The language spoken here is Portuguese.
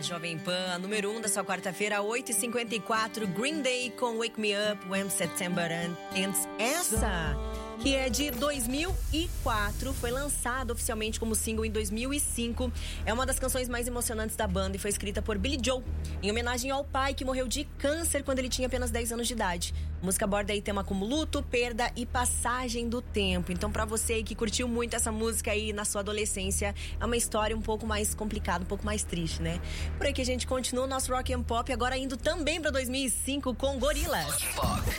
na Jovem Pan, número 1 da sua quarta-feira, 8h54, Green Day com Wake Me Up When September Ends. Essa, que é de 2004, foi lançada oficialmente como single em 2005. É uma das canções mais emocionantes da banda e foi escrita por Billy Joel, em homenagem ao pai que morreu de câncer quando ele tinha apenas 10 anos de idade. A música aborda aí tema como luto, perda e passagem do tempo. Então, pra você que curtiu muito essa música aí na sua adolescência, é uma história um pouco mais complicada, um pouco mais triste, né? Por aqui a gente continua o nosso Rock and Pop, agora indo também pra 2005 com Gorillaz.